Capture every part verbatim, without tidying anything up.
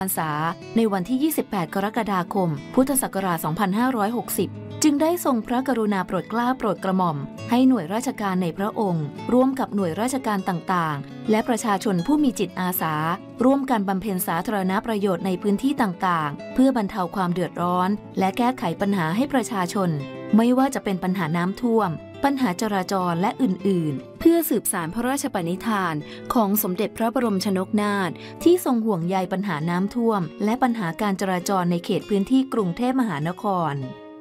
พรรษาในวันที่ ยี่สิบแปด กรกฎาคม พุทธศักราช สองพันห้าร้อยหกสิบ จึงได้ทรงพระกรุณาโปรดเกล้าโปรดกระหม่อมให้หน่วยราชการในพระองค์ร่วมกับหน่วยราชการต่างๆและประชาชนผู้มีจิตอาสาร่วมกันบำเพ็ญสาธารณประโยชน์ในพื้นที่ต่างๆเพื่อบรรเทาความเดือดร้อนและแก้ไขปัญหาให้ประชาชนไม่ว่าจะเป็นปัญหาน้ำท่วมปัญหาจราจรและอื่นๆเพื่อสืบสานพระราชปณิธานของสมเด็จพระบรมชนกนาถที่ทรงห่วงใยปัญหาน้ำท่วมและปัญหาการจราจรในเขตพื้นที่กรุงเทพมหานคร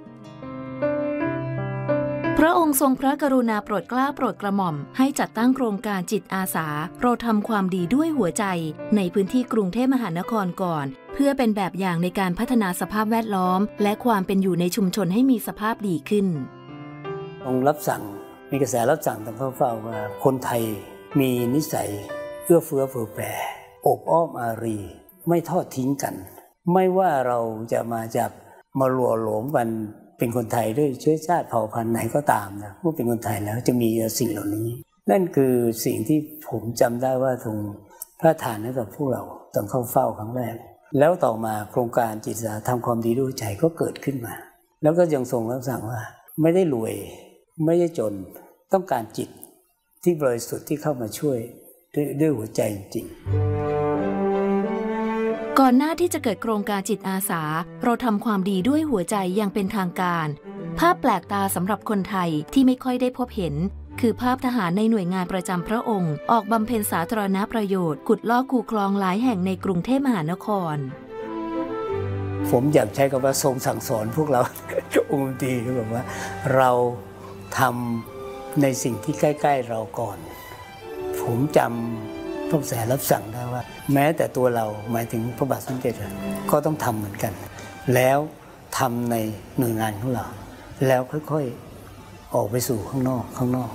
พระองค์ทรงพระกรุณาโปรดเกล้าโปรดกระหม่อมให้จัดตั้งโครงการจิตอาสาเราทำความดีด้วยหัวใจในพื้นที่กรุงเทพมหานครก่อนเพื่อเป็นแบบอย่างในการพัฒนาสภาพแวดล้อมและความเป็นอยู่ในชุมชนให้มีสภาพดีขึ้นองค์รับสั่งมีกระแสรับสั่งตั้งเฝ้าว่าคนไทยมีนิสัยเอื้อเฟื้อเผื่อแผ่อบอ้อมอารีไม่ทอดทิ้งกันไม่ว่าเราจะมาจากมาหล่อหลอมกันเป็นคนไทยด้วยเชื้อชาติเผ่าพันธุ์ไหนก็ตามนะเมื่อเป็นคนไทยแล้วจะมีสิ่งเหล่านี้นั่นคือสิ่งที่ผมจำได้ว่าทรงพระทานให้กับพวกเราตอนเข้าเฝ้าครั้งแรกแล้วต่อมาโครงการจิตอาสาทำความดีด้วยใจก็เกิดขึ้นมาแล้วก็ยังทรงรับสั่งว่าไม่ได้รวยไม่ได้จนต้องการจิตที่บริสุทธิ์ที่เข้ามาช่วยด้วยด้วยหัวใจจริงก่อนหน้าที่จะเกิดโครงการจิตอาสาเราทำความดีด้วยหัวใจอย่างเป็นทางการภาพแปลกตาสำหรับคนไทยที่ไม่ค่อยได้พบเห็นคือภาพทหารในหน่วยงานประจำพระองค์ออกบำเพ็ญสาธารณประโยชน์ขุดลอกคูคลองหลายแห่งในกรุงเทพมหานครผมอยากใช้คำว่าทรงสั่งสอนพวกเรา องค์ดีคือแบบว่าเราทำในสิ่งที่ใกล้ๆเราก่อนผมจำพระแสรับสั่งได้ว่าแม้แต่ตัวเราหมายถึงพระบาทสมเด็จก็ต้องทำเหมือนกันแล้วทำในหน่วยงานของเราแล้วค่อยๆออกไปสู่ข้างนอกข้างนอก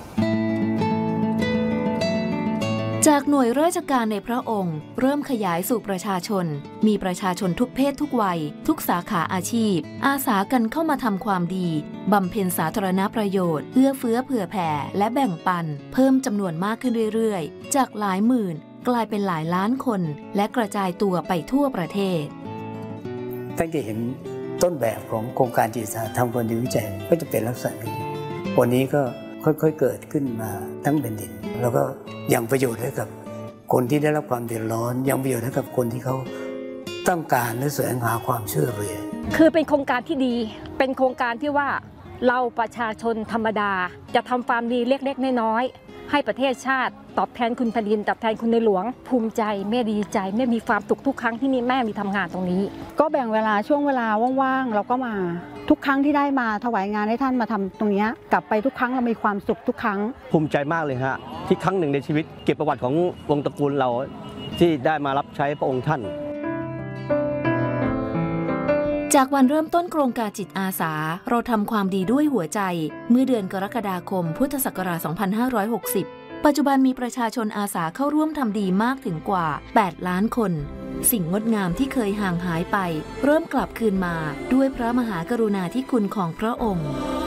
จากหน่วยราชการในพระองค์เริ่มขยายสู่ประชาชนมีประชาชนทุกเพศทุกวัยทุกสาขาอาชีพอาสากันเข้ามาทำความดีบำเพ็ญสาธารณประโยชน์เอื้อเฟื้อเผื่อแผ่และแบ่งปันเพิ่มจำนวนมากขึ้นเรื่อยๆจากหลายหมื่นกลายเป็นหลายล้านคนและกระจายตัวไปทั่วประเทศท่านจะเห็นต้นแบบของโครงการจิตอาสาทำความดีวิจัยก็จะเป็นลักษณะนี้วันนี้ก็ค่อยๆเกิดขึ้นมาทั้งแผ่นดินแล้วก็ยังประโยชน์ให้กับคนที่ได้รับความเดือดร้อนยังประโยชน์ให้กับคนที่เขาต้องการและแสวงหาความช่วยเหลือคือเป็นโครงการที่ดีเป็นโครงการที่ว่าเราประชาชนธรรมดาจะทำความดีเล็กๆน้อยๆให้ประเทศชาติตอบแทนคุณแผ่นดินตอบแทนคุณในหลวงภูมิใจแม่ดีใจแม่มีความสุขทุกครั้งที่นี่แม่มีทำงานตรงนี้ก็แบ่งเวลาช่วงเวลาว่างๆเราก็มาทุกครั้งที่ได้มาถวายงานให้ท่านมาทำตรงนี้กลับไปทุกครั้งเรามีความสุขทุกครั้งภูมิใจมากเลยฮะที่ครั้งหนึ่งในชีวิตเก็บประวัติของวงตระกูลเราที่ได้มารับใช้พระองค์ท่านจากวันเริ่มต้นโครงการจิตอาสาเราทำความดีด้วยหัวใจเมื่อเดือนกรกฎาคมพุทธศักราช สองพันห้าร้อยหกสิบ ปัจจุบันมีประชาชนอาสาเข้าร่วมทำดีมากถึงกว่า แปด ล้านคนสิ่งงดงามที่เคยห่างหายไปเริ่มกลับคืนมาด้วยพระมหากรุณาธิคุณของพระองค์